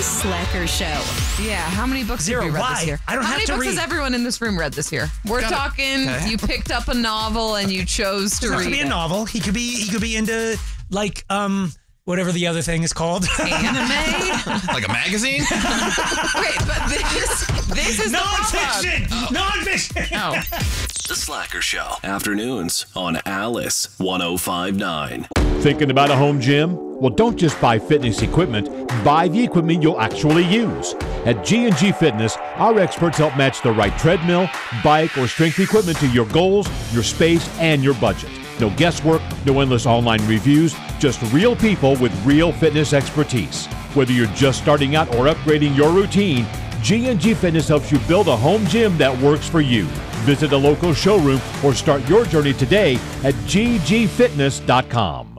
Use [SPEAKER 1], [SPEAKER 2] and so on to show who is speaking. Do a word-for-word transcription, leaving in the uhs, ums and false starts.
[SPEAKER 1] Slacker Show.
[SPEAKER 2] Yeah, how many books
[SPEAKER 3] Zero.
[SPEAKER 2] have you read
[SPEAKER 3] Why?
[SPEAKER 2] this year?
[SPEAKER 3] I don't
[SPEAKER 2] how
[SPEAKER 3] have
[SPEAKER 2] many
[SPEAKER 3] to
[SPEAKER 2] books
[SPEAKER 3] read.
[SPEAKER 2] has everyone in this room read this year? We're
[SPEAKER 3] Got it.
[SPEAKER 2] talking,
[SPEAKER 3] Okay.
[SPEAKER 2] you picked up a novel and you chose to
[SPEAKER 3] It
[SPEAKER 2] read
[SPEAKER 3] could be a
[SPEAKER 2] it.
[SPEAKER 3] novel. He could be he could be into like um whatever the other thing is called.
[SPEAKER 2] Anime?
[SPEAKER 4] Like a magazine?
[SPEAKER 2] Wait, but this, this is
[SPEAKER 3] Non-fiction!
[SPEAKER 2] the
[SPEAKER 3] Non-fiction!
[SPEAKER 2] Oh.
[SPEAKER 5] The Slacker Show. Afternoons on Alice one oh five point nine.
[SPEAKER 6] Thinking about a home gym? Well, don't just buy fitness equipment. Buy the equipment you'll actually use. At G and G Fitness, our experts help match the right treadmill, bike, or strength equipment to your goals, your space, and your budget. No guesswork, no endless online reviews, just real people with real fitness expertise. Whether you're just starting out or upgrading your routine, G and G Fitness helps you build a home gym that works for you. Visit a local showroom or start your journey today at g g fitness dot com.